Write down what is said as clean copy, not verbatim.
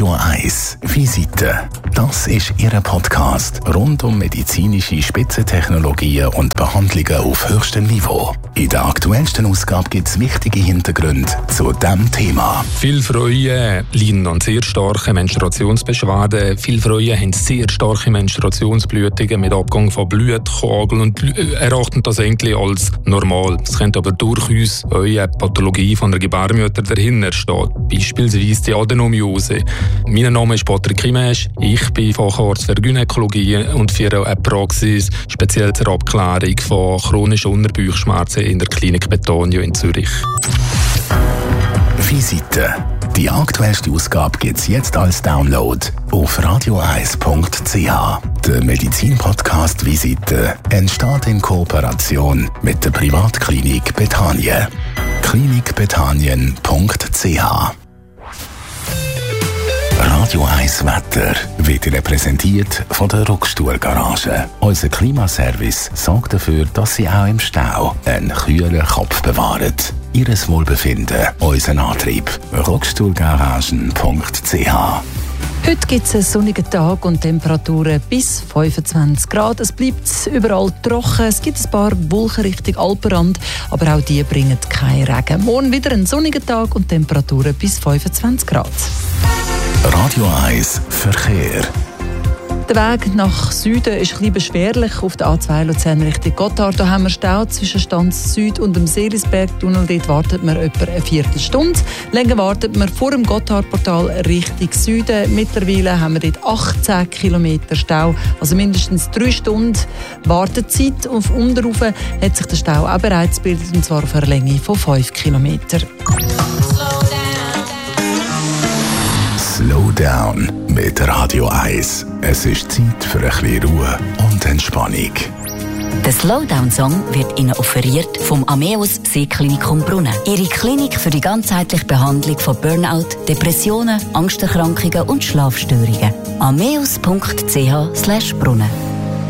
Radio 1 Visite. Das ist Ihr Podcast rund um medizinische Spitzentechnologien und Behandlungen auf höchstem Niveau. In der aktuellsten Ausgabe gibt es wichtige Hintergründe zu diesem Thema. Viele Frauen leiden an sehr starken Menstruationsbeschwerden. Viele Frauen haben sehr starke Menstruationsblutungen mit Abgang von Blutkörperchen und erachten das eigentlich als normal. Es könnte aber durchaus eine Pathologie von der Gebärmutter dahinter stehen. Beispielsweise die Adenomiose. Mein Name ist Patrick Kimesch. Ich bin Facharzt für Gynäkologie und führe eine Praxis speziell zur Abklärung von chronischen Unterbauchschmerzen in der Klinik Betanio in Zürich. Visite. Die aktuellste Ausgabe gibt es jetzt als Download auf radio1.ch. Der Medizin-Podcast Visite entsteht in Kooperation mit der Privatklinik Betanien. klinikbetanien.ch. Radio 1 Wetter wird Ihnen präsentiert von der Ruckstuhlgarage. Unser Klimaservice sorgt dafür, dass Sie auch im Stau einen kühlen Kopf bewahren. Ihres Wohlbefinden, unseren Antrieb. Ruckstuhlgaragen.ch. Heute gibt es einen sonnigen Tag und Temperaturen bis 25 Grad. Es bleibt überall trocken. Es gibt ein paar Wolken Richtung Alpenrand, aber auch die bringen keinen Regen. Morgen wieder ein sonniger Tag und Temperaturen bis 25 Grad. Radio 1 Verkehr. Der Weg nach Süden ist ein bisschen beschwerlich. Auf der A2 Luzern Richtung Gotthard da haben wir Stau zwischen Stanz Süd und dem Seelisbergtunnel. Dort wartet man etwa eine Viertelstunde. Länger wartet man vor dem Gotthardportal Richtung Süden. Mittlerweile haben wir dort 18 Kilometer Stau, also mindestens 3 Stunden Wartezeit. Auf Unterufer hat sich der Stau auch bereits gebildet, und zwar auf einer Länge von 5 Kilometern. Slow down mit Radio 1. Es ist Zeit für ein bisschen Ruhe und Entspannung. Der Slowdown-Song wird Ihnen offeriert vom Ameos Seeklinikum Brunnen. Ihre Klinik für die ganzheitliche Behandlung von Burnout, Depressionen, Angsterkrankungen und Schlafstörungen. ameos.ch/Brunnen